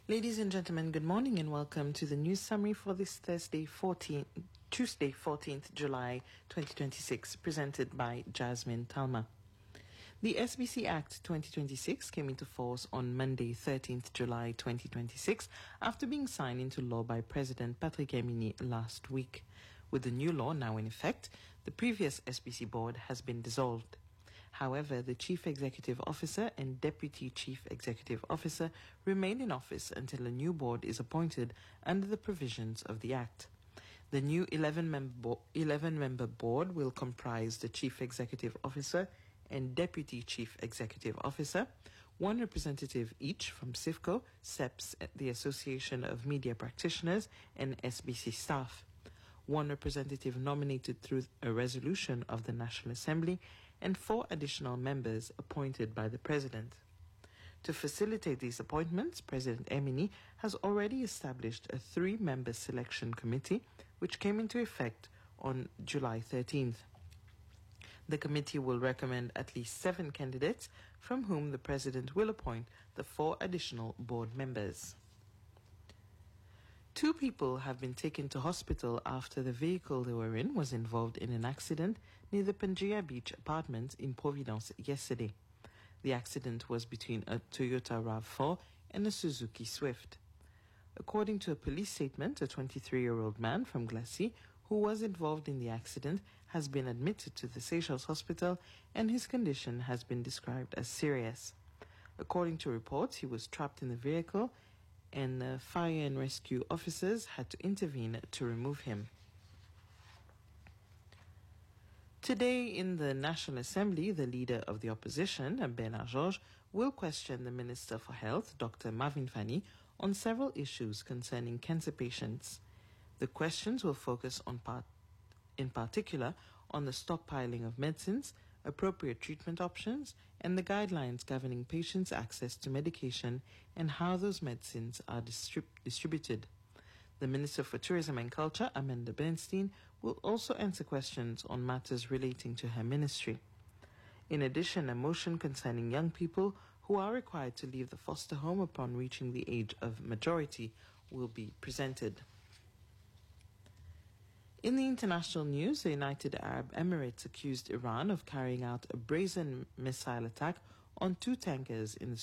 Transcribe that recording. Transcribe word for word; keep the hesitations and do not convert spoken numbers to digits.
Ladies and gentlemen, good morning and welcome to the news summary for this Thursday, fourteenth, Tuesday, fourteenth July twenty twenty-six, presented by Jasmine Talma. The S B C Act twenty twenty-six came into force on Monday, thirteenth July twenty twenty-six, after being signed into law by President Patrick Emini last week. With the new law now in effect, the previous S B C board has been dissolved. However, the Chief Executive Officer and Deputy Chief Executive Officer remain in office until a new board is appointed under the provisions of the Act. The new eleven-member board will comprise the Chief Executive Officer and Deputy Chief Executive Officer, one representative each from SIFCO, S E P S, the Association of Media Practitioners, and S B C staff, one representative nominated through a resolution of the National Assembly, and four additional members appointed by the President. To facilitate these appointments, President Emini has already established a three-member selection committee, which came into effect on July thirteenth. The committee will recommend at least seven candidates, from whom the President will appoint the four additional board members. Two people have been taken to hospital after the vehicle they were in was involved in an accident near the Pangaea Beach apartments in Providence yesterday. The accident was between a Toyota RAV four and a Suzuki Swift. According to a police statement, a twenty-three-year-old man from Glacis, who was involved in the accident, has been admitted to the Seychelles hospital and his condition has been described as serious. According to reports, he was trapped in the vehicle and uh, fire and rescue officers had to intervene to remove him. Today in the National Assembly, the leader of the opposition, Bernard Georges, will question the Minister for Health, Doctor Marvin Fani, on several issues concerning cancer patients. The questions will focus on part, in particular on the stockpiling of medicines, appropriate treatment options, and the guidelines governing patients' access to medication and how those medicines are distrib- distributed. The Minister for Tourism and Culture, Amanda Bernstein, will also answer questions on matters relating to her ministry. In addition, a motion concerning young people who are required to leave the foster home upon reaching the age of majority will be presented. In the international news, the United Arab Emirates accused Iran of carrying out a brazen missile attack on two tankers in the